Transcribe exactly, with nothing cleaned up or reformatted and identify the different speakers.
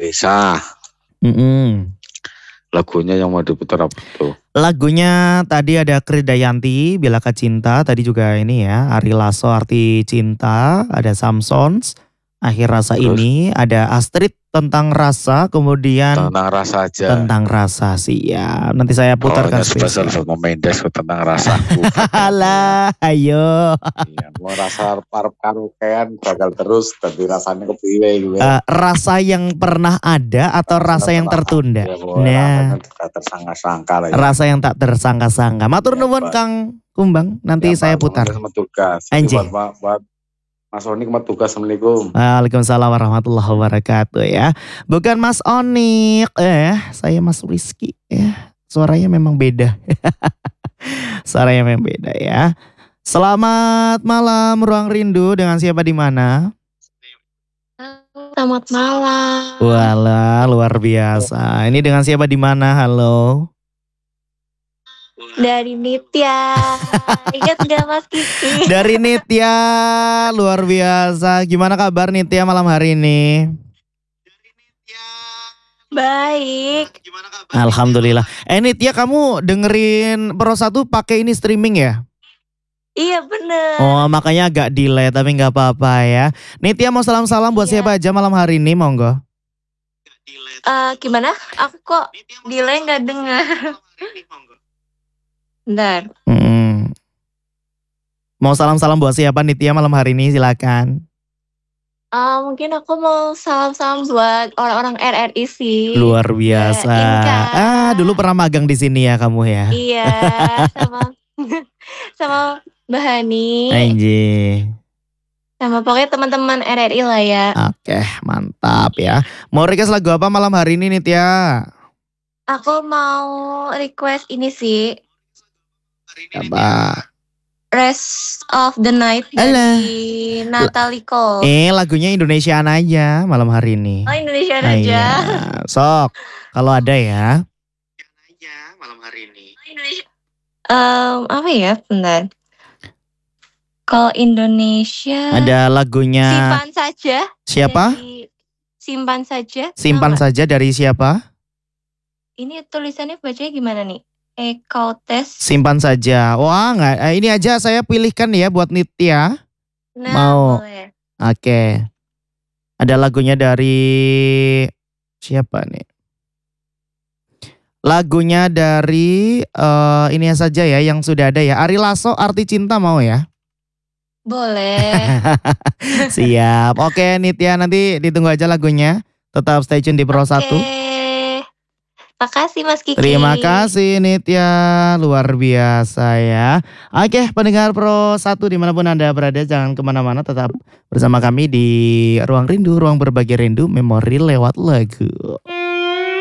Speaker 1: desa.
Speaker 2: Mm-mm.
Speaker 1: Lagunya yang mau diputar apa tuh?
Speaker 2: Lagunya tadi ada Krisdayanti, Bilakah Cinta. Tadi juga ini ya, Ari Lasso Arti Cinta. Ada Samsons, Akhir Rasa
Speaker 1: Terus?
Speaker 2: Ini. Ada Astrid Tentang Rasa. Kemudian
Speaker 1: Tentang rasa aja.
Speaker 2: Tentang Rasa sih ya. Nanti saya putarkan
Speaker 1: Oh, spesial
Speaker 2: spesial.
Speaker 1: sama Mendes tentang rasaku.
Speaker 2: Alah, ayo.
Speaker 1: Iya, mau rasa parep karaokean gagal terus, tapi rasanya kepiwe gitu.
Speaker 2: Uh, rasa yang pernah ada atau rasa yang tertunda?
Speaker 1: Ya,
Speaker 2: Nah,
Speaker 1: rasanya tersangka-sangka lah ya.
Speaker 2: rasa yang tak tersangka-sangka. Matur
Speaker 1: Ya,
Speaker 2: nuwun
Speaker 1: Pak.
Speaker 2: Kang Kumbang, nanti
Speaker 1: Ya,
Speaker 2: saya
Speaker 1: Pak,
Speaker 2: putar.
Speaker 1: sama tugas.
Speaker 2: Anjing.
Speaker 1: Buat, buat, buat Mas Oni kemat tugas. Assalamualaikum.
Speaker 2: Waalaikumsalam warahmatullahi wabarakatuh ya. Bukan Mas Onik, eh saya Mas Rizky ya. Suaranya memang beda. Suaranya memang beda ya. Selamat malam Ruang Rindu, dengan siapa di mana?
Speaker 3: Selamat malam.
Speaker 2: Walah, luar biasa. Ini dengan siapa di mana? Halo.
Speaker 3: Dari Nitya. Ingat gak Mas Kiki?
Speaker 2: Dari Nitya, luar biasa. Gimana kabar Nitya malam hari ini?
Speaker 3: Baik.
Speaker 2: Alhamdulillah. Eh Nitya, kamu dengerin Pro satu pakai ini streaming ya?
Speaker 3: Iya bener.
Speaker 2: Oh, makanya agak delay tapi nggak apa-apa ya. Nitya mau salam-salam buat
Speaker 3: Iya.
Speaker 2: siapa aja malam hari ini, monggo.
Speaker 3: Eh, gimana? Aku kok delay gak dengar. Bentar.
Speaker 2: Hmm. Mau salam-salam buat siapa Nitya malam hari ini, silakan.
Speaker 3: Eh, mungkin aku mau salam-salam buat orang-orang R R I sih.
Speaker 2: Luar biasa.
Speaker 3: Ya, Inka.
Speaker 2: Ah, dulu pernah magang di sini ya kamu ya.
Speaker 3: Iya, sama sama Mbak Hani.
Speaker 2: Anjir.
Speaker 3: Sama pokoknya teman-teman R R I lah ya.
Speaker 2: Oke, mantap ya. Mau request lagu apa malam hari ini Nitya?
Speaker 3: Aku mau request ini sih.
Speaker 2: Apa?
Speaker 3: Rest of the Night dari Natalie Cole.
Speaker 2: Eh, lagunya Indonesiaan aja malam hari ini.
Speaker 3: Oh, Indonesia
Speaker 2: Ah,
Speaker 3: aja.
Speaker 2: iya. Sok, kalau ada ya. Malam hari ini.
Speaker 3: Em, apa ya? Bentar. Kalau Indonesia
Speaker 2: Ada lagunya
Speaker 3: Simpan Saja.
Speaker 2: siapa?
Speaker 3: Dari Simpan Saja.
Speaker 2: Simpan
Speaker 3: Tahu nggak?
Speaker 2: saja dari siapa?
Speaker 3: Ini tulisannya bacanya gimana nih? Ekautes.
Speaker 2: Simpan saja. Wah, nggak. eh, Ini aja saya pilihkan ya buat Nitya.
Speaker 3: Nah,
Speaker 2: Mau.
Speaker 3: boleh.
Speaker 2: Oke. Ada lagunya dari siapa nih? Lagunya dari eh, ini saja ya yang sudah ada ya. Ari Lasso Arti Cinta mau ya?
Speaker 3: Boleh.
Speaker 2: Siap. Oke Nitya, nanti ditunggu aja lagunya. Tetap stay tune di Pro satu.
Speaker 3: Oke. Makasih Mas Kiki.
Speaker 2: Terima kasih Nitya, luar biasa ya. Oke pendengar Pro satu dimanapun Anda berada, jangan kemana-mana, tetap bersama kami di Ruang Rindu, ruang berbagi rindu, memori lewat lagu.